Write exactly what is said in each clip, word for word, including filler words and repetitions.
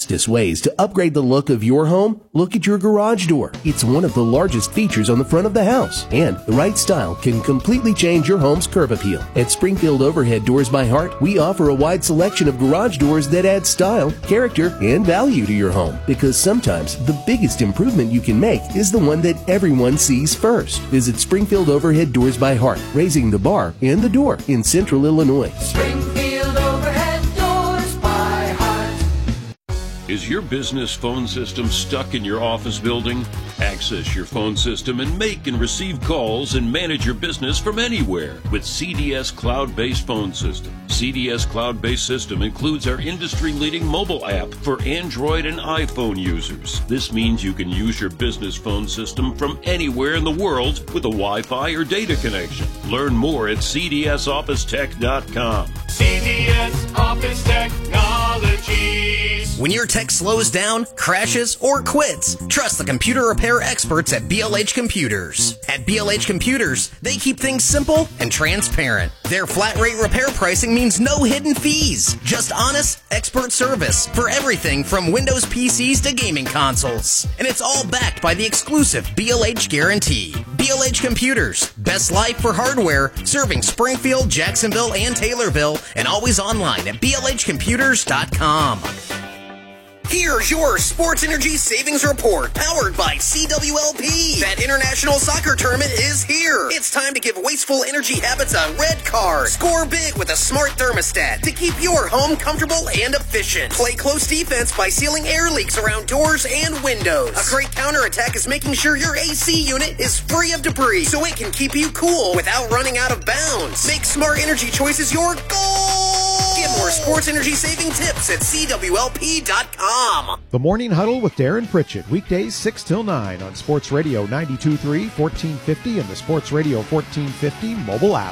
fastest ways to upgrade the look of your home? Look at your garage door. It's one of the largest features on the front of the house, and the right style can completely change your home's curb appeal. At Springfield Overhead Doors by Hart, we offer a wide selection of garage doors that add style, character, and value to your home, because sometimes the biggest improvement you can make is the one that everyone sees first. Visit Springfield Overhead Doors by Hart, raising the bar and the door in Central Illinois. Springfield Overhead Doors by Hart. Is your business phone system stuck in your office building? Access your phone system and make and receive calls and manage your business from anywhere with C D S Cloud-Based Phone System. C D S Cloud-Based System includes our industry-leading mobile app for Android and iPhone users. This means you can use your business phone system from anywhere in the world with a Wi-Fi or data connection. Learn more at C D S office tech dot com. C D S Office Technologies. When your tech slows down, crashes, or quits, trust the computer repair experts at B L H Computers. At B L H Computers, they keep things simple and transparent. Their flat rate repair pricing means no hidden fees, just honest, expert service for everything from Windows P Cs to gaming consoles. And it's all backed by the exclusive B L H guarantee. B L H Computers, best life for hardware, serving Springfield, Jacksonville, and Taylorville, and always online at B L H computers dot com. Here's your Sports Energy Savings Report, powered by C W L P. That international soccer tournament is here. It's time to give wasteful energy habits a red card. Score big with a smart thermostat to keep your home comfortable and efficient. Play close defense by sealing air leaks around doors and windows. A great counterattack is making sure your A C unit is free of debris so it can keep you cool without running out of bounds. Make smart energy choices your goal. Get more sports energy saving tips at C W L P dot com. The Morning Huddle with Darren Pritchett, weekdays six till nine on Sports Radio ninety-two point three, fourteen fifty, and the Sports Radio fourteen fifty mobile app.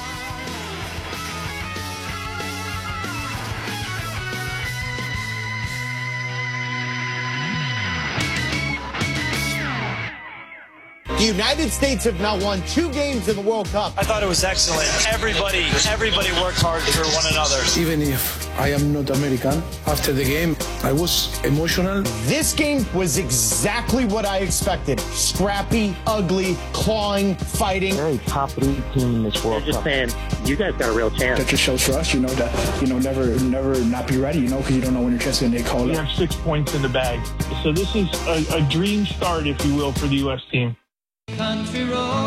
The United States have now won two games in the World Cup. I thought it was excellent. Everybody, everybody worked hard for one another. Even if I am not American, after the game, I was emotional. This game was exactly what I expected. Scrappy, ugly, clawing, fighting. Very top three team in this World Cup. Just saying, you guys got a real chance. That just shows for us, you know, that, you know, never, never not be ready, you know, because you don't know when your chance is going to call it. We have six points in the bag. So this is a, a dream start, if you will, for the U S team. Country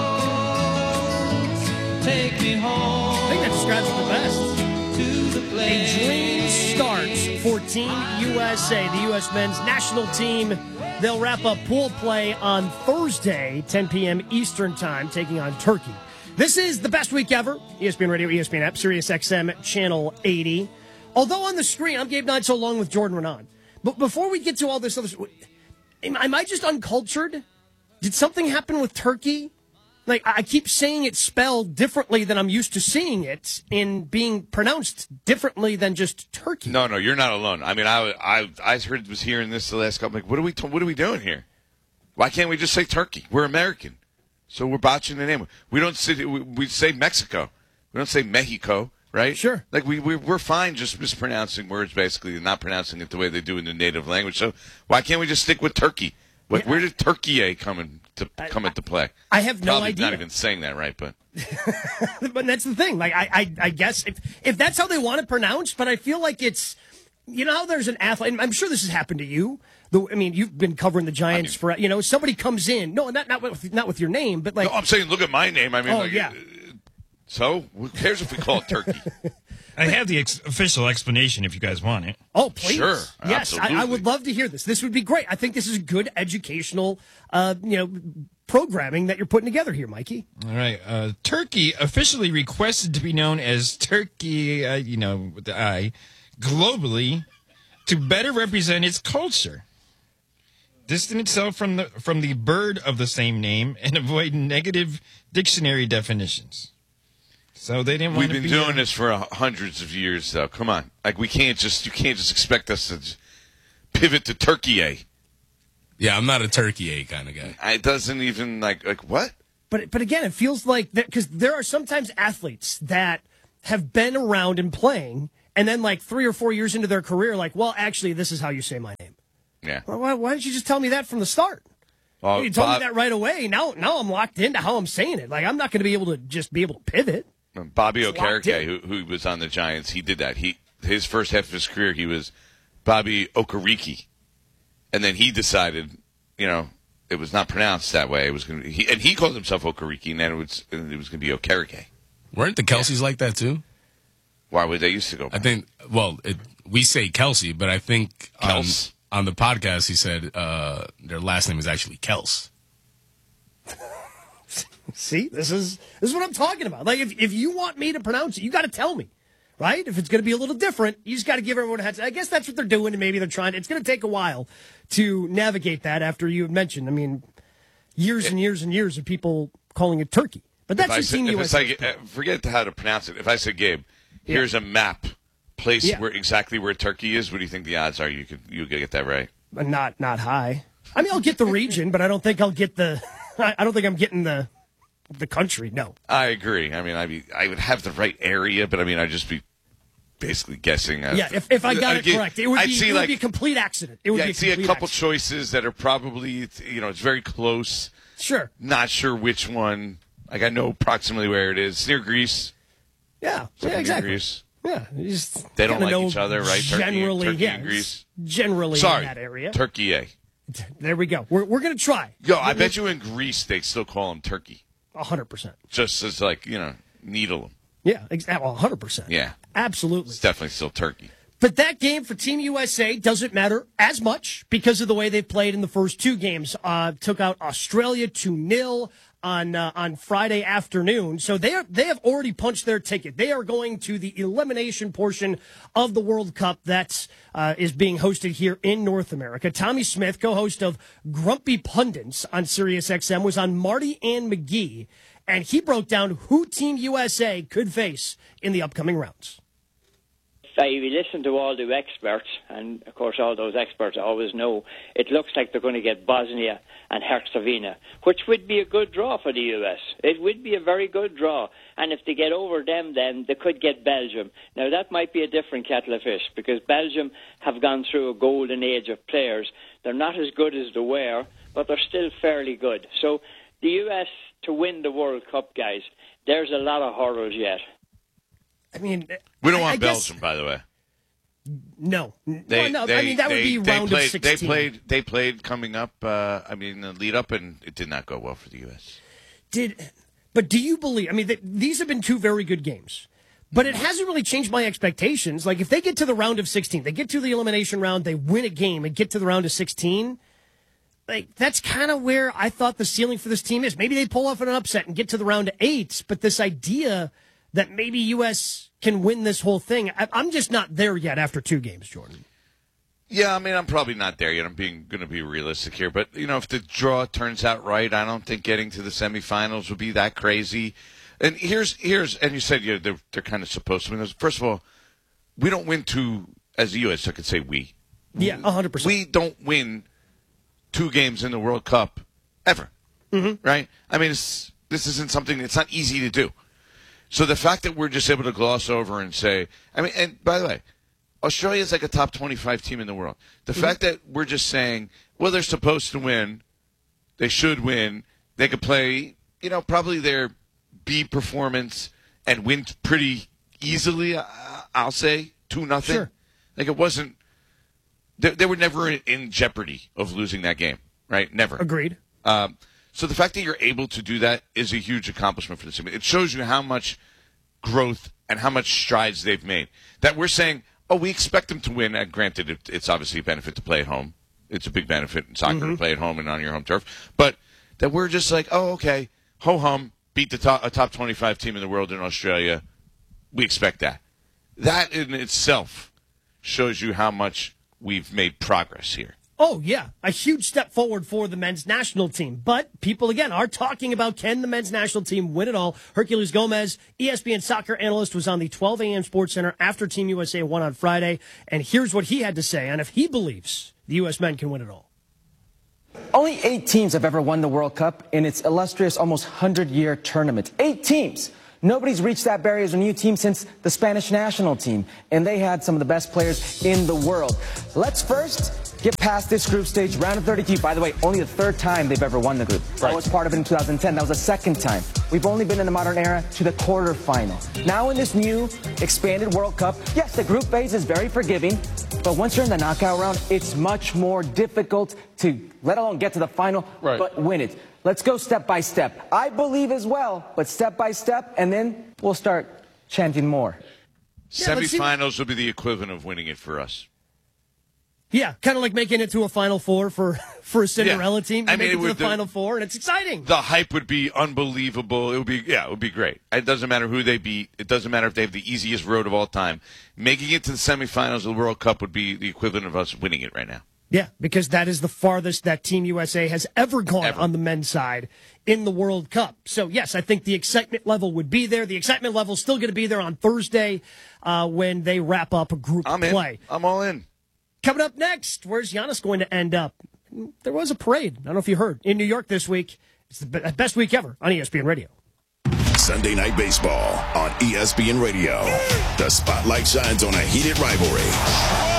roads, take me home. I think that describes it the best. To the place. A dream starts for Team U S A, the U S men's national team. They'll wrap up pool play on Thursday, ten p.m. Eastern time, taking on Turkey. This is the best week ever. E S P N Radio, E S P N app, Sirius X M, Channel eighty. Although on the screen, I'm Gabe Knight, so along with Jordan Renan. But before we get to all this other stuff, am, am I just uncultured? Did something happen with Turkey? Like, I keep saying it spelled differently than I'm used to seeing it and being pronounced differently than just Turkey. No, no, you're not alone. I mean, I, I, I heard was hearing this the last couple. Like, what are we, what are we doing here? Why can't we just say Turkey? We're American, so we're botching the name. We don't say we, we say Mexico. We don't say Mexico, right? Sure. Like we, we we're fine just mispronouncing words basically and not pronouncing it the way they do in the native language. So why can't we just stick with Turkey? What, yeah, where did Turkey come into come I, into play? I have no Probably idea. Not even saying that right, but but that's the thing. Like I, I, I guess if if that's how they want it pronounced, but I feel like it's, you know, how there's an athlete. And I'm sure this has happened to you. The, I mean, you've been covering the Giants I mean, for, you know, somebody comes in. No, not not with not with your name, but like. No, I'm saying, look at my name. I mean, oh like, yeah. So who cares if we call it Turkey? I have the ex- official explanation if you guys want it. Oh, please. Sure. Yes, I, I would love to hear this. This would be great. I think this is good educational, uh, you know, programming that you're putting together here, Mikey. All right. Uh, Turkey officially requested to be known as Turkey, uh, you know, with the I, globally to better represent its culture. Distance itself from the from the bird of the same name and avoid negative dictionary definitions. So they didn't want We've to been be doing a... this for hundreds of years, though. Come on, like we can't just you can't just expect us to just pivot to Turkey. A. Yeah, I'm not a Turkey A kind of guy. It doesn't even like like what? But but again, it feels like that because there are sometimes athletes that have been around and playing, and then like three or four years into their career, like, well, actually, this is how you say my name. Yeah. Well, why, why didn't you just tell me that from the start? Well, you told Bob, me that right away. Now, now I'm locked into how I'm saying it. Like, I'm not going to be able to just be able to pivot. Bobby It's locked Okereke, in. who, who was on the Giants, he did that. He his first half of his career, he was Bobby Okereke, and then he decided, you know, it was not pronounced that way. It was going to, he, and he called himself Okereke, and then it was it was going to be Okereke. Weren't the Kelseys like that too? Why would they used to go? I think. Well, it, we say Kelsey, but I think on, Kels. on the podcast he said uh, their last name is actually Kels. See, this is this is what I'm talking about. Like, if if you want me to pronounce it, you got to tell me, right? If it's going to be a little different, you just got to give everyone a heads. I guess that's what they're doing, and maybe they're trying. It's going to take a while to navigate that. After you mentioned, I mean, years and years and years of people calling it turkey, but that's If I what said- Team if U it's S A. like, uh, forget how to pronounce it. If I said, Gabe, here's a map, place Yeah. where exactly where Turkey is. What do you think the odds are? You could you could get that right? But not not high. I mean, I'll get the region, but I don't think I'll get the. I don't think I'm getting the the country. No. I agree. I mean, I be I would have the right area, but I mean, I'd just be basically guessing. Uh, Yeah, if, if I got I'd it get- correct, it would, I'd be, see it would like be a complete accident. It would yeah, be a I'd see a complete couple accident. choices that are probably you know it's very close. Sure. Not sure which one. Like I know approximately where it is. It's near Greece. Yeah, Something yeah, near exactly. Greece. Yeah, you just They don't kinda like know each other, right? Turkey, Generally, Turkey yeah, and Greece. generally Sorry, in that area. Turkey. A. There we go. We're we're gonna try. Yo, I bet you in Greece they still call him Turkey. A hundred percent. Just as like you know, needle him. Yeah, exactly. A hundred percent. Yeah, Absolutely. it's definitely still Turkey. But that game for Team U S A doesn't matter as much because of the way they've played in the first two games. Uh, took out Australia two nil on uh, on Friday afternoon. So they are they have already punched their ticket. They are going to the elimination portion of the World Cup that uh, is being hosted here in North America. Tommy Smith, co-host of Grumpy Pundits on Sirius X M, was on Marty and McGee, and he broke down who Team U S A could face in the upcoming rounds. If you listen to all the experts, and of course all those experts always know, it looks like they're going to get Bosnia and Herzegovina, which would be a good draw for the U S. It would be a very good draw. And if they get over them, then they could get Belgium. Now, that might be a different kettle of fish, because Belgium have gone through a golden age of players. They're not as good as they were, but they're still fairly good. So the U S to win the World Cup, guys, there's a lot of hurdles yet. I mean, We don't I- want I guess- Belgium, by the way. No, They, well, no. they, I mean, that would they- be they round played, of sixteen. They played. They played coming up. Uh, I mean, the lead up, and it did not go well for the U S. Did, but do you believe? I mean, th- these have been two very good games, but it hasn't really changed my expectations. Like, if they get to the round of sixteen, they get to the elimination round, they win a game, and get to the round of sixteen. Like, that's kind of where I thought the ceiling for this team is. Maybe they pull off an upset and get to the round of eight, but this idea that maybe U S can win this whole thing, I- I'm just not there yet after two games, Jordan. Yeah, I mean, I'm probably not there yet. I'm being going to be realistic here, but you know, if the draw turns out right, I don't think getting to the semifinals would be that crazy. And here's here's and you said yeah, they're they're kind of supposed to win those. First of all, we don't win two as the U S. I could say we. Yeah, one hundred percent. We don't win two games in the World Cup ever, mm-hmm. right? I mean, it's, this isn't something. It's not easy to do. So the fact that we're just able to gloss over and say, I mean, and by the way, Australia is like a top twenty-five team in the world. The mm-hmm. fact that we're just saying, well, they're supposed to win, they should win, they could play, you know, probably their B performance and win pretty easily. Uh, I'll say two nothing. Sure. Like it wasn't. They, they were never in, in jeopardy of losing that game, right? Never. Agreed. Um, so the fact that you're able to do that is a huge accomplishment for the team. It shows you how much growth and how much strides they've made. That we're saying, oh, we expect them to win. And granted, it, it's obviously a benefit to play at home. It's a big benefit in soccer mm-hmm. to play at home and on your home turf. But that we're just like, oh, okay, ho-hum, beat the top, a top twenty-five team in the world in Australia. We expect that. That in itself shows you how much we've made progress here. Oh, yeah, a huge step forward for the men's national team. But people, again, are talking about can the men's national team win it all. Herculez Gomez, E S P N soccer analyst, was on the twelve a.m. Sports Center after Team U S A won on Friday. And here's what he had to say on if he believes the U S men can win it all. Only eight teams have ever won the World Cup in its illustrious almost one hundred-year tournament. Eight teams. Nobody's reached that barrier as a new team since the Spanish national team, and they had some of the best players in the world. Let's first get past this group stage, round of thirty-two. By the way, only the third time they've ever won the group. Right. I was part of it in two thousand ten. That was the second time. We've only been in the modern era to the quarterfinal. Now in this new expanded World Cup, yes, the group phase is very forgiving, but once you're in the knockout round, it's much more difficult to, let alone get to the final, right. but win it. Let's go step by step. I believe as well, but step by step, and then we'll start chanting more. Yeah, Semifinals will be the equivalent of winning it for us. Yeah, kind of like making it to a Final Four for, for a Cinderella yeah. team. You I make mean, it to it the would, Final Four, and it's exciting. The hype would be unbelievable. It would be, yeah, it would be great. It doesn't matter who they beat. It doesn't matter if they have the easiest road of all time. Making it to the semifinals of the World Cup would be the equivalent of us winning it right now. Yeah, because that is the farthest that Team U S A has ever gone ever. on the men's side in the World Cup. So, yes, I think the excitement level would be there. The excitement level is still going to be there on Thursday uh, when they wrap up a group I'm play. In. I'm all in. Coming up next, where's Giannis going to end up? There was a parade. I don't know if you heard. In New York this week. It's the best week ever on E S P N Radio. Sunday Night Baseball on E S P N Radio. The spotlight shines on a heated rivalry.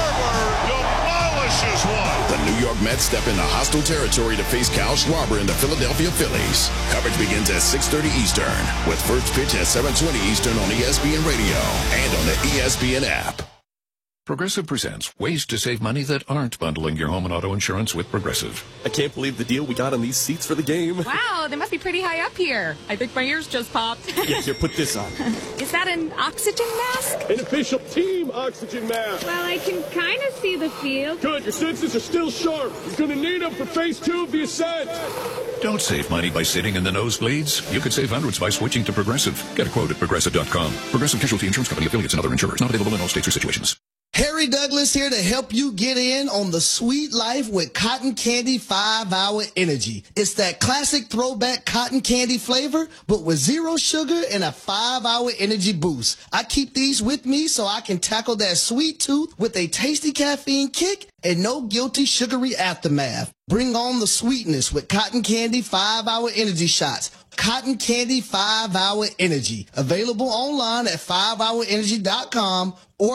One. The New York Mets step into hostile territory to face Kyle Schwarber and the Philadelphia Phillies. Coverage begins at six thirty Eastern, with first pitch at seven twenty Eastern on E S P N Radio and on the E S P N app. Progressive presents ways to save money that aren't bundling your home and auto insurance with Progressive. I can't believe the deal we got on these seats for the game. Wow, they must be pretty high up here. I think my ears just popped. Yes, here, put this on. Is that an oxygen mask? An official team oxygen mask. Well, I can kind of see the field. Good, your senses are still sharp. You're going to need them for phase two of the ascent. Don't save money by sitting in the nosebleeds. You could save hundreds by switching to Progressive. Get a quote at Progressive dot com. Progressive Casualty Insurance Company, affiliates, and other insurers. Not available in all states or situations. Harry Douglas here to help you get in on the sweet life with Cotton Candy five hour Energy. It's that classic throwback cotton candy flavor, but with zero sugar and a five hour energy boost. I keep these with me so I can tackle that sweet tooth with a tasty caffeine kick and no guilty sugary aftermath. Bring on the sweetness with Cotton Candy five hour Energy shots. Cotton Candy five hour Energy. Available online at five hour energy dot com or